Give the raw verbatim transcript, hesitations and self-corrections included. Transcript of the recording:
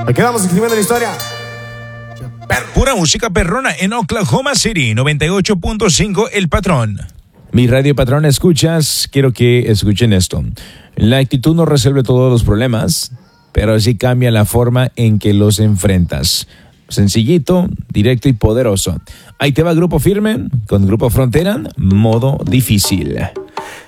Me quedamos escribiendo la historia. Pura música perrona en Oklahoma City, noventa y ocho punto cinco El Patrón. Mi radio patrón, escuchas, quiero que escuchen esto. La actitud no resuelve todos los problemas, pero sí cambia la forma en que los enfrentas. Sencillito, directo y poderoso. Ahí te va Grupo Firme con Grupo Frontera, modo difícil.